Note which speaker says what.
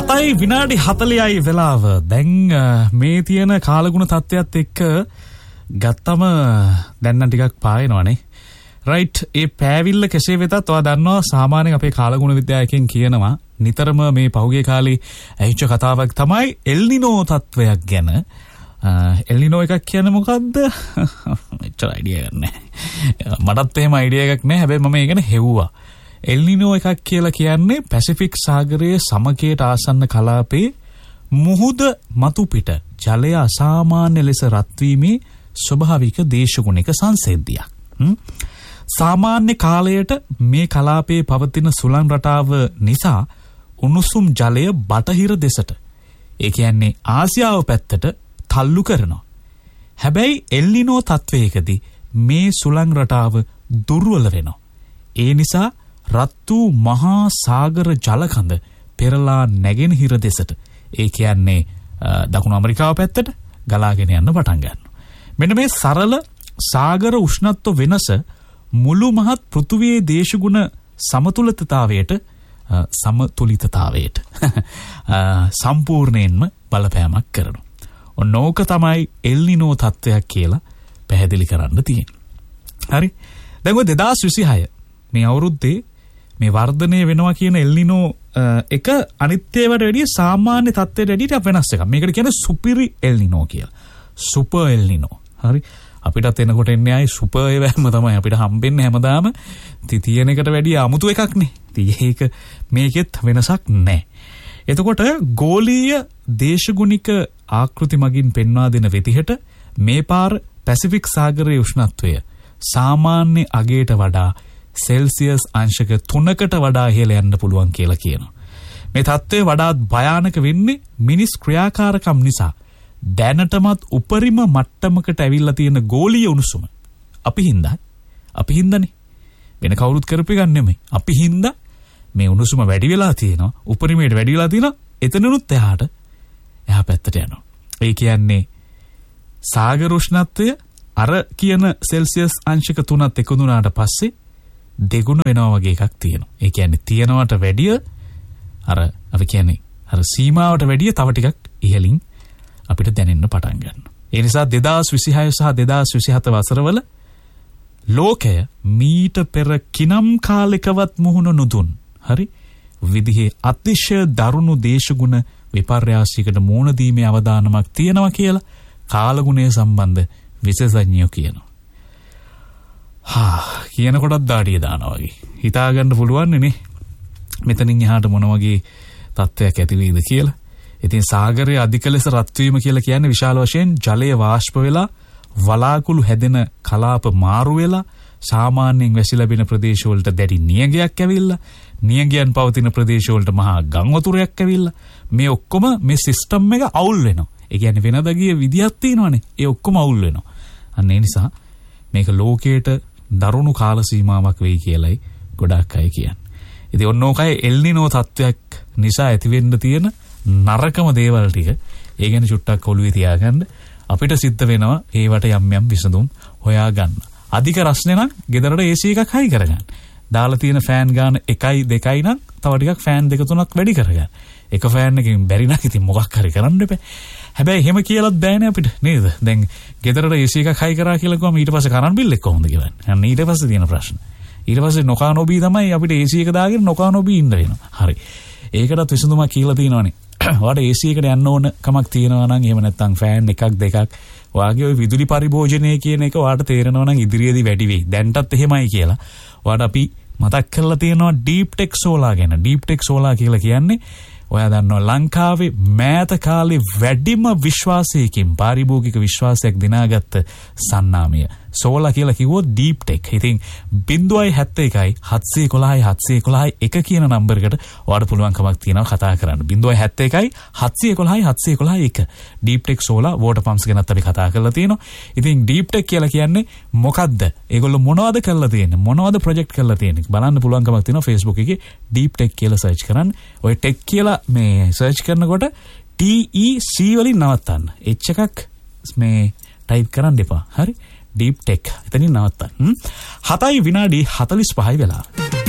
Speaker 1: 7යි විනාඩි 40යි වෙලාව. දැන් මේ තියෙන කාලගුණ තත්ත්වයක් එක්ක ගත්තම දැන් නම් ටිකක් පායනවනේ. රයිට්. ඒ පෑවිල්ල කෙසේ වෙතත් ඔයා දන්නවා සාමාන්‍යයෙන් අපේ කාලගුණ විද්‍යාවකින් කියනවා නිතරම මේ පහුගිය කාලේ ඇහිච්ච කතාවක් තමයි එල්නිනෝ තත්ත්වයක් ගැන. එල්නිනෝ එකක් කියන්නේ මොකද්ද? එච්චර අයිඩියා එකක් නැහැ. මටත් එහෙම අයිඩියා එකක් නැහැ. හැබැයි මම ඒක ගැන හෙව්වා. එල්නිනෝ එකක් කියලා කියන්නේ පැසිෆික් සාගරයේ සමකයට ආසන්න කලාපයේ මුහුද මතු පිට ජලය අසාමාන්‍ය ලෙස රත් වීමේ ස්වභාවික දේශගුණික සංසේද්ධියක්. සාමාන්‍ය කාලයට මේ කලාපයේ පවතින සුළං රටාව නිසා උණුසුම් ජලය බටහිර දෙසට, ඒ කියන්නේ ආසියාව පැත්තට තල්ලු කරනවා. හැබැයි එල්නිනෝ තත්වයකදී මේ සුළං රටාව දුර්වල වෙනවා. ඒ නිසා රත් වූ මහා සාගර ජලකඳ පෙරලා නැගෙනහිර දෙසට, ඒ කියන්නේ දකුණු ඇමරිකාව පැත්තට ගලාගෙන යන්න පටන් ගන්නවා. මෙන්න මේ සරල සාගර උෂ්ණත්ව වෙනස මුළු මහත් පෘථුවියේ දේශගුණ සමතුලිතතාවයට සම්පූර්ණයෙන්ම බලපෑමක් කරනවා. ඕක තමයි එල්නිනෝ තත්ත්වයක් කියලා පැහැදිලි කරන්න තියෙන්නේ. හරි. දැන් ඔය 2026 මේ අවුරුද්දේ මේ වර්ධනය වෙනවා කියන එල්නිනෝ එක අනිත් ඒවාට වැඩිය සාමාන්‍ය තත්ත්වයට වැඩිය වෙනස් එකක්. මේකට කියන්නේ සුපිරි එල්නිනෝ කියලා. සුපර් එල්නිනෝ. හරි. අපිටත් එනකොට එන්නේ ආයි සුපර් ඒවාම තමයි අපිට හම්බෙන්නේ හැමදාම. තියෙන එකට වැඩිය අමුතු එකක් නේ. ඒක මේකෙත් වෙනසක් නැහැ. එතකොට ගෝලීය දේශගුණික ආකෘති මගින් පෙන්වා දෙන විදිහට මේ පාර පැසිෆික් සාගරයේ උෂ්ණත්වය සාමාන්‍ය අගයට වඩා සෙල්සියස් අංශක 3කට වඩා ඉහළ යන්න පුළුවන් කියලා කියනවා. මේ තත්ත්වය වඩාත් භයානක වෙන්නේ මිනිස් ක්‍රියාකාරකම් නිසා දැනටමත් උපරිම මට්ටමකට ඇවිල්ලා තියෙන ගෝලීය උණුසුම. අපි හින්දානේ. වෙන කවුරුත් කරපු එකක් නෙමෙයි. අපි හින්දා මේ උණුසුම වැඩි වෙලා තියෙනවා. උපරිමයට වැඩි වෙලා තියෙනවා. එතනනුත් එහා පැත්තට යනවා. ඒ කියන්නේ සාගර උෂ්ණත්වය අර කියන සෙල්සියස් අංශක 3ත් එකතුනාට පස්සේ දෙගුණ වෙනවා වගේ එකක් තියෙනවා. ඒ කියන්නේ තියනවට වැඩිය අපි කියන්නේ සීමාවට වැඩිය තව ටිකක් ඉහළින් අපිට දැනෙන්න පටන් ගන්නවා. ඒ නිසා 2026 සහ 2027 වසරවල ලෝකය මීට පෙර කිනම් කාලයකවත් මුහුණ නොදුන් විදිහේ අතිශය දරුණු දේශගුණ විපර්යාසයකට මුහුණ දීමේ අවදානමක් තියෙනවා කියලා කාලගුණය සම්බන්ධ විශේෂඥයෝ කියනවා. කියනකොටත් දාඩිය දානවා වගේ. හිතාගන්න පුළුවන් නේ මෙතනින් එහාට මොන වගේ තත්ත්වයක් ඇති වෙයිද කියලා. ඉතින් සාගරයේ අධික ලෙස රත් වීම කියලා කියන්නේ විශාල වශයෙන් ජලය වාෂ්ප වෙලා වලාකුළු හැදෙන කලාප මාරු වෙලා සාමාන්‍යයෙන් වැසි ලැබෙන ප්‍රදේශවලට දැඩි නියගයක් ඇවිල්ලා නියගයන් පවතින ප්‍රදේශවලට මහා ගම් වතුරයක් ඇවිල්ලා මේ ඔක්කොම මේ සිස්ටම් එක අවුල් වෙනවා. ඒ කියන්නේ වෙනදා ගිය විදියක් තියෙනවනේ. ඒ ඔක්කොම අවුල් වෙනවා. අන්න ඒ නිසා මේක ලෝකයට දරුණු කාල සීමාවක් වෙයි කියලායි ගොඩක් අය කියන්නේ. ඉතින් ඔන්නෝකයි එල්නිනෝ තත්ත්වයක් නිසා ඇතිවෙන්න තියෙන නරකම දේවල් ටික. ඒ ගැන චුට්ටක් ඔළුවේ තියාගන්න. අපිට සිද්ධ වෙනවා ඒවට යම් විසඳුම් හොයාගන්න. අධික රස්නේ නම් ගෙදරට AC එකක් හයි කරගන්න. දාලා තියෙන ෆෑන් ගාන 1යි 2යි නම් තව ටිකක් ෆෑන් 2-3ක් වැඩි කරගන්න. එක ෆෑන් එකකින් බැරි නම් ඉතින් මොකක් හරි කරන්න එපා. හැබැයි එහෙම කියලාත් බෑනේ අපිට නේද? දැන් ගෙදරට AC එකක් හයි කරා කියලා කිව්වම ඊට පස්සේ කරන්ට් බිල් එක කොහොමද ගෙවන්නේ? අන්න ඊට පස්සේ තියෙන ප්‍රශ්න. ඊට පස්සේ නොකා නොබී තමයි අපිට AC එක දාගෙන නොකා නොබී ඉන්න වෙනවා. හරි. ඒකටත් විසඳුමක් කියලා තියෙනවානේ. ඔයාට AC එකට යන්න ඕන කමක් තියෙනවා නම් එහෙම නැත්නම් ෆෑන් 1-2ක් ඔයාගේ ওই විදුලි පරිභෝජනය කියන එක ඔයාට තේරෙනවා නම් ඉදිරියේදී වැඩි වෙයි. දැන්ටත් එහෙමයි කියලා. ඔයාට අපි මතක් කරලා තියෙනවා ඩීප් ටෙක් සෝලාර් ගැන. ඩීප් ටෙක් සෝලාර් කියලා කියන්නේ ඔයා දන්නවා ලංකාවේ මෑත කාලේ වැඩිම විශ්වාසයකින් පාරිභෝගික විශ්වාසයක් දිනාගත්ත සන්නාමය. සෝලාර් කියලා කිව්වොත් ඩීප් ටෙක්. ඉතින් 0.71 711 711 1 කියන නම්බර් එකට ඔයාලට පුළුවන් කමක් තියෙනවා කතා කරන්න. 0.71 711 711 1. ඩීප් ටෙක් සෝලාර් වෝටර් පම්ප්ස් ගැනත් අපි කතා කරලා තියෙනවා. ඉතින් ඩීප් ටෙක් කියලා කියන්නේ මොකද්ද? ඒගොල්ලෝ මොනවද කරලා තියෙන්නේ? මොනවද ප්‍රොජෙක්ට් කරලා තියෙන්නේ? බලන්න පුළුවන් කමක් තියෙනවා Facebook එකේ ඩීප් ටෙක් කියලා සර්ච් කරන්න. ඔය ටෙක් කියලා මේ සර්ච් කරනකොට TEC වලින් නවත්තන්න. H එකක් මේ ටයිප් කරන්න එපා. හරි? Deep tech. එතනින් නවත්තන්න. 7යි විනාඩි 45යි වෙලාව.